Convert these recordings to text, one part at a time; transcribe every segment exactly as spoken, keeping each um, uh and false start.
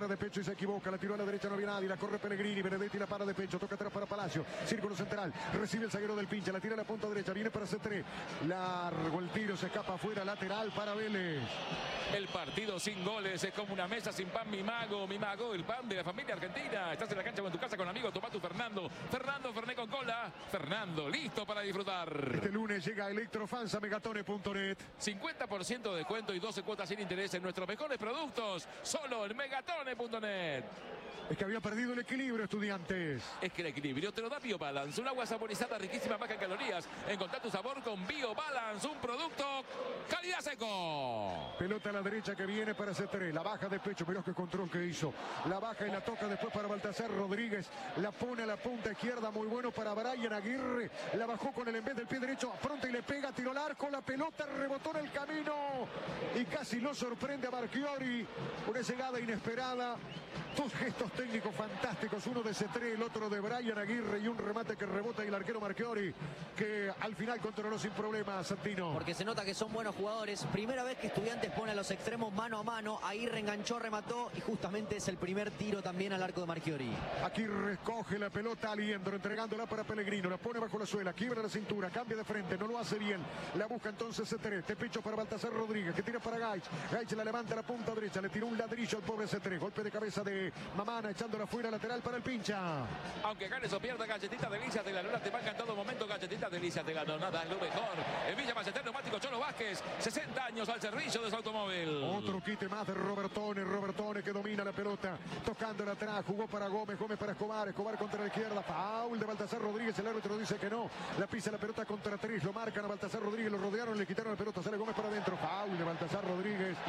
para de pecho y se equivoca. La tiró a la derecha, no había nadie. La corre Pellegrini. Benedetti la para de pecho. Toca atrás para Palacio. Círculo central. Recibe el zaguero del Pincha. La tira a la punta derecha. Viene para C tres. Largo el tiro. Se escapa afuera. Lateral para Vélez. El partido sin goles es como una mesa sin pan, mi mago, mi mago, el pan de la familia argentina. Estás en la cancha o en tu casa con amigos, toma tu Fernando. Fernando Fernet con cola. Fernando, listo para disfrutar. Este lunes llega Electrofans a megatone punto net. cincuenta por ciento de descuento y doce cuotas sin interés en nuestros mejores productos. Solo en megatone punto net. Es que había perdido el equilibrio, Estudiantes. Es que el equilibrio te lo da BioBalance, un agua saborizada riquísima, baja en calorías. Encontrá tu sabor con BioBalance, un producto calidad seco. Pelota a la derecha que viene para C tres. La baja de pecho, mirá qué control que hizo. La baja y la toca después para Baltasar Rodríguez. La pone a la punta izquierda, muy bueno para Brian Aguirre. La bajó con el en vez del pie derecho, afronta y le pega, tiro al arco. La pelota rebotó en el camino y casi lo sorprende a Marchiori. Una llegada inesperada. Dos gestos técnicos fantásticos, uno de C tres, el otro de Brian Aguirre y un remate que rebota y el arquero Marchiori, que al final controló sin problemas, Santino. Porque se nota que son buenos jugadores. Primera vez que Estudiantes pone a los extremos mano a mano. Ahí reenganchó, remató y justamente es el primer tiro también al arco de Marchiori. Aquí recoge la pelota Aliendro, entregándola para Pellegrino, la pone bajo la suela, quiebra la cintura, cambia de frente, no lo hace bien. La busca entonces C tres, te pecho para Baltasar Rodríguez, que tira para Gaich. Gaich la levanta a la punta derecha, le tiró un ladrillo al pobre C tres. Golpe de cabeza de Mamana, echándola fuera, lateral para el Pincha. Aunque ganes o pierda, Galletita Delicias de la Luna te banca en todo momento. Galletita Delicias de la Nonada, lo mejor. En Villa Ballester, neumático Cholo Vázquez, sesenta años al servicio de su automóvil. Otro quite más de Robertone, Robertone que domina la pelota, tocándola atrás, jugó para Gómez, Gómez para Escobar, Escobar contra la izquierda, foul de Baltasar Rodríguez, el árbitro dice que no, la pisa la pelota contra tres, lo marcan a Baltasar Rodríguez, lo rodearon, le quitaron la pelota, sale Gómez para adentro, foul de Baltasar Rodríguez.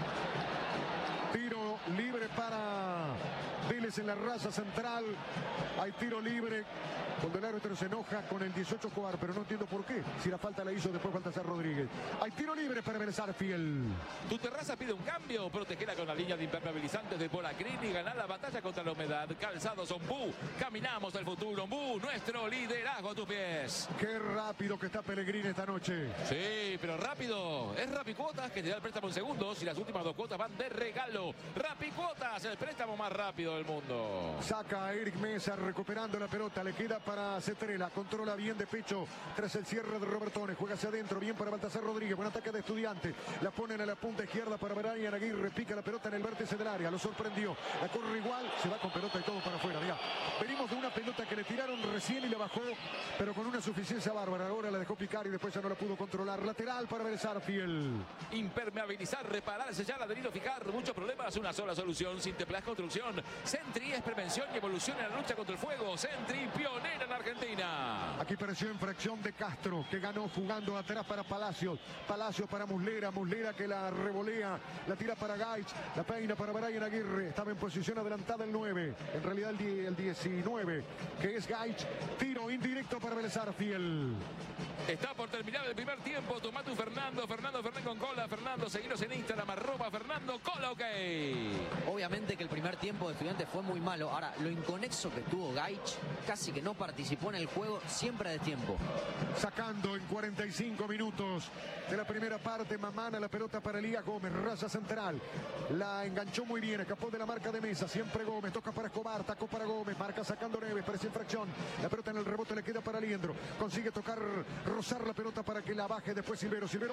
Tiro libre para Vélez en la raza central. Hay tiro libre. Cuando el árbitro se enoja con el dieciocho Escobar, pero no entiendo por qué. Si la falta la hizo después Baltasar Rodríguez. Hay tiro libre para Vélez Arfiel. Tu terraza pide un cambio. Protegela con la línea de impermeabilizantes de Polacrin y ganar la batalla contra la humedad. Calzados Ombú. Caminamos el futuro. Ombú, nuestro liderazgo a tus pies. Qué rápido que está Pellegrini esta noche. Sí, pero rápido. Es Rapicuotas que te da el préstamo en segundos y las últimas dos cuotas van de regalo. Rapicuotas, el préstamo más rápido del mundo. Saca a Eric Mesa recuperando la pelota. Le queda para Cetrela. Controla bien de pecho tras el cierre de Robertone. Juega hacia adentro. Bien para Baltasar Rodríguez. Buen ataque de Estudiantes. La ponen a la punta izquierda para Brian Aguirre. Pica la pelota en el vértice del área. Lo sorprendió. La corre igual. Se va con pelota y todo para afuera. Mirá. Venimos de una pelota que le tiraron recién y le bajó, pero con una suficiencia bárbara. Ahora la dejó picar y después ya no la pudo controlar. Lateral para Vélez Arfiel. Impermeabilizar, reparar, sellar, adherir o fijar. Muchos problemas, una sola solución. Sinteplas Construcción. Sentry es prevención y evolución en la lucha contra el fuego. Sentry, pionera en Argentina. Aquí pareció infracción de Castro, que ganó jugando atrás para Palacios. Palacios para Muslera. Muslera que la revolea. La tira para Gaich. La peina para Brian Aguirre. Estaba en posición adelantada el nueve. En realidad el, el diecinueve, que es Gaich. Tiro indirecto para Vélez Arfiel. Está por terminar el primer tiempo. Toma tu Fernando. Fernando Fernández con cola. Fernando, seguiros en Instagram. Arroba Fernando Cola, ok. Obviamente que el primer tiempo de Estudiantes fue muy malo. Ahora, lo inconexo que tuvo Gaich, casi que no participó en el juego, siempre de tiempo. Sacando en cuarenta y cinco minutos de la primera parte, Mamana la pelota para Elías Gómez, raza central. La enganchó muy bien, escapó de la marca de Mesa. Siempre Gómez, toca para Escobar, tacó para Gómez, marca sacando Neves, parece infracción. La pelota en el rebote le queda para Aliendro. Consigue tocar, rozar la pelota para que la baje después Silvero. Silvero,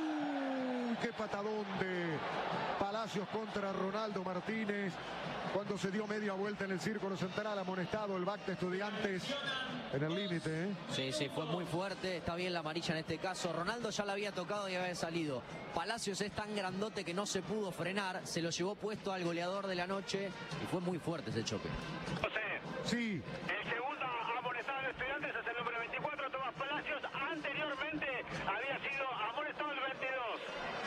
¡uy! ¡Qué patadón de Palacios contra Ronaldo Martínez! Cuando se dio media vuelta en el círculo central, amonestado el back de Estudiantes en el límite. ¿eh? Sí, sí, fue muy fuerte. Está bien la amarilla en este caso. Ronaldo ya la había tocado y había salido. Palacios es tan grandote que no se pudo frenar. Se lo llevó puesto al goleador de la noche y fue muy fuerte ese choque. José. Sí. El segundo amonestado de Estudiantes es el número veinticuatro, Tomás Palacios. Anteriormente había sido amonestado el veintidós.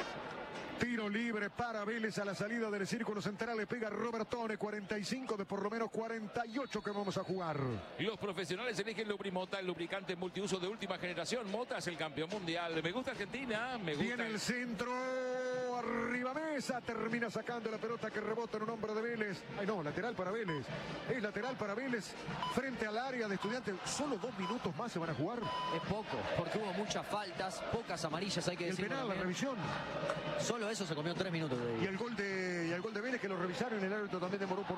Tiro libre para Vélez a la salida del círculo central. Le pega Robertone, cuarenta y cinco de por lo menos cuarenta y ocho que vamos a jugar. Los profesionales eligen Lubrimota, el lubricante multiuso de última generación. Mota es el campeón mundial. Me gusta Argentina, me gusta. Tiene el centro, arriba Mesa, termina sacando la pelota que rebota en un hombre de Vélez. Ay no, lateral para Vélez. Es lateral para Vélez frente al área de Estudiantes. Solo dos minutos más se van a jugar. Es poco, porque hubo muchas faltas, pocas amarillas, hay que El decir. penal, la revisión. Solo eso se comió tres minutos de Y el gol de, y el gol de Vélez que lo revisaron, el árbitro también demoró por